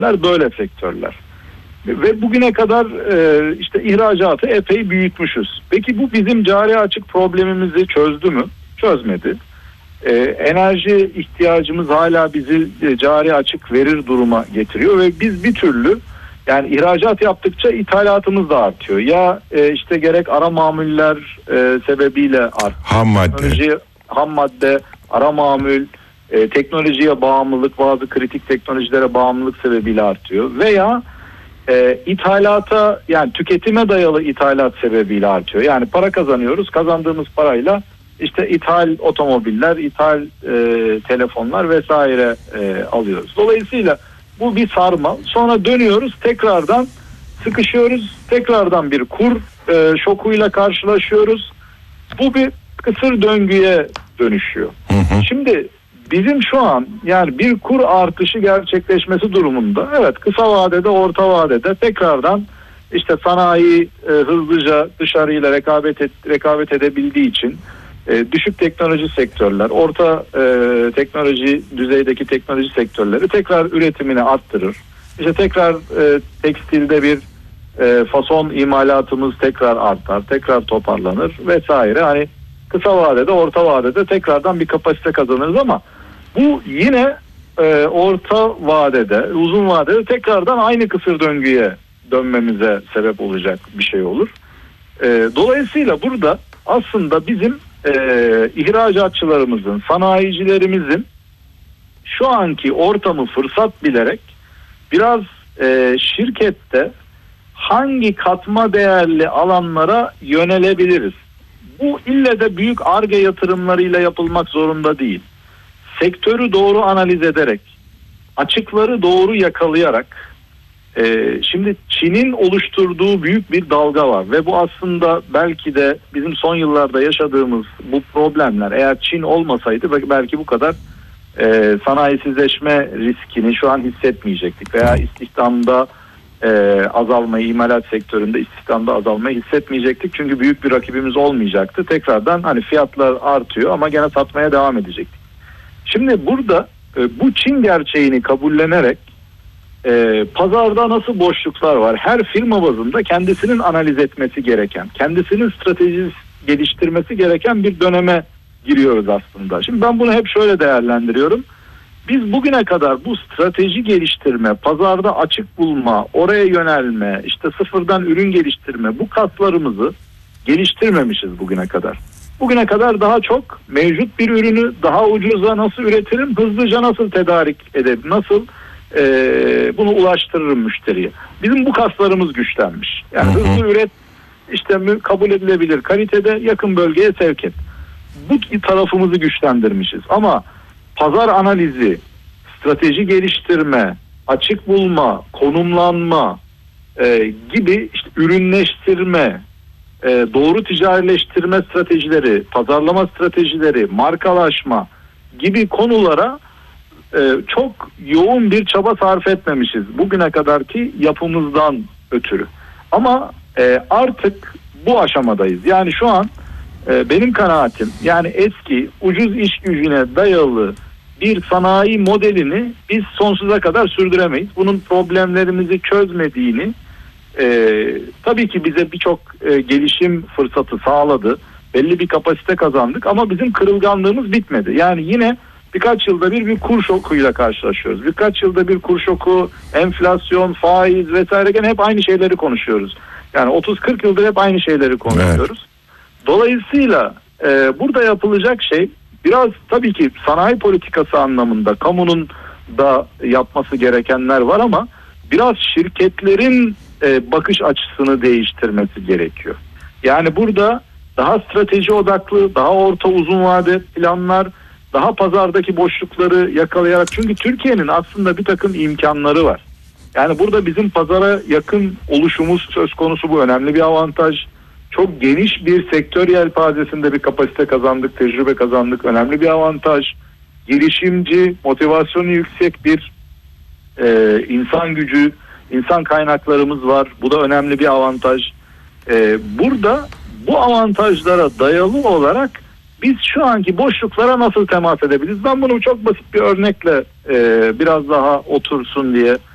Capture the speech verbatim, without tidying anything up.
böyle sektörler. Ve bugüne kadar e, işte ihracatı epey büyütmüşüz. Peki bu bizim cari açık problemimizi çözdü mü? Çözmedi. E, enerji ihtiyacımız hala bizi e, cari açık verir duruma getiriyor ve biz bir türlü, yani ihracat yaptıkça ithalatımız da artıyor. Ya e, işte gerek ara mamuller e, sebebiyle artıyor. Ham madde. Teknoloji, ham madde, ara mamul, e, teknolojiye bağımlılık, bazı kritik teknolojilere bağımlılık sebebiyle artıyor. Veya e, ithalata, yani tüketime dayalı ithalat sebebiyle artıyor. Yani para kazanıyoruz, kazandığımız parayla işte ithal otomobiller, ithal e, telefonlar vesaire e, alıyoruz. Dolayısıyla bu bir sarmal. Sonra dönüyoruz, tekrardan sıkışıyoruz, tekrardan bir kur e, şokuyla karşılaşıyoruz. Bu bir kısır döngüye dönüşüyor. Hı hı. Şimdi bizim şu an yani bir kur artışı gerçekleşmesi durumunda, evet, kısa vadede, orta vadede tekrardan işte sanayi e, hızlıca dışarıyla rekabet et, rekabet edebildiği için e, düşük teknoloji sektörler, orta e, teknoloji düzeydeki teknoloji sektörleri tekrar üretimini arttırır. İşte tekrar e, tekstilde bir e, fason imalatımız tekrar artar, tekrar toparlanır vesaire. Hani kısa vadede, orta vadede tekrardan bir kapasite kazanırız ama bu yine e, orta vadede, uzun vadede tekrardan aynı kısır döngüye dönmemize sebep olacak bir şey olur. E, dolayısıyla burada aslında bizim e, ihracatçılarımızın, sanayicilerimizin şu anki ortamı fırsat bilerek biraz e, şirkette hangi katma değerli alanlara yönelebiliriz? Bu ille de büyük Ar-Ge yatırımlarıyla yapılmak zorunda değil. Sektörü doğru analiz ederek, açıkları doğru yakalayarak, e, şimdi Çin'in oluşturduğu büyük bir dalga var ve bu aslında belki de bizim son yıllarda yaşadığımız bu problemler, eğer Çin olmasaydı belki bu kadar e, sanayisizleşme riskini şu an hissetmeyecektik veya istihdamda e, azalmayı, imalat sektöründe istihdamda azalmayı hissetmeyecektik çünkü büyük bir rakibimiz olmayacaktı. Tekrardan hani fiyatlar artıyor ama gene satmaya devam edecektik. Şimdi burada e, bu Çin gerçeğini kabullenerek e, pazarda nasıl boşluklar var? Her firma bazında kendisinin analiz etmesi gereken, kendisinin stratejisi geliştirmesi gereken bir döneme giriyoruz aslında. Şimdi ben bunu hep şöyle değerlendiriyorum. Biz bugüne kadar bu strateji geliştirme, pazarda açık bulma, oraya yönelme, işte sıfırdan ürün geliştirme, bu kaslarımızı geliştirmemişiz bugüne kadar. Bugüne kadar daha çok mevcut bir ürünü daha ucuza nasıl üretirim, hızlıca nasıl tedarik ederim, nasıl e, bunu ulaştırırım müşteriye. Bizim bu kaslarımız güçlenmiş. Yani hı hı. hızlı üret, işte kabul edilebilir kalitede, yakın bölgeye sevk et. Bu tarafımızı güçlendirmişiz. Ama pazar analizi, strateji geliştirme, açık bulma, konumlanma e, gibi işte ürünleştirme, e, doğru ticarileştirme stratejileri, pazarlama stratejileri, markalaşma gibi konulara e, çok yoğun bir çaba sarf etmemişiz bugüne kadarki yapımızdan ötürü. Ama e, artık bu aşamadayız. Yani şu an e, benim kanaatim, yani eski ucuz iş gücüne dayalı bir sanayi modelini biz sonsuza kadar sürdüremeyiz. Bunun problemlerimizi çözmediğini, e, tabii ki bize birçok e, gelişim fırsatı sağladı. Belli bir kapasite kazandık ama bizim kırılganlığımız bitmedi. Yani yine birkaç yılda bir bir kur şokuyla karşılaşıyoruz. Birkaç yılda bir kur şoku, enflasyon, faiz vesaire, gene hep aynı şeyleri konuşuyoruz. Yani otuz kırk yıldır hep aynı şeyleri konuşuyoruz. Evet. Dolayısıyla e, burada yapılacak şey biraz tabii ki sanayi politikası anlamında kamunun da yapması gerekenler var ama biraz şirketlerin e, bakış açısını değiştirmesi gerekiyor. Yani burada daha strateji odaklı, daha orta uzun vade planlar, daha pazardaki boşlukları yakalayarak, çünkü Türkiye'nin aslında bir takım imkanları var. Yani burada bizim pazara yakın oluşumuz söz konusu, bu önemli bir avantaj. Çok geniş bir sektör yelpazesinde bir kapasite kazandık, tecrübe kazandık, önemli bir avantaj. Girişimci, motivasyonu yüksek bir e, insan gücü, insan kaynaklarımız var. Bu da önemli bir avantaj. E, burada bu avantajlara dayalı olarak biz şu anki boşluklara nasıl temas edebiliriz? Ben bunu çok basit bir örnekle e, biraz daha otursun diye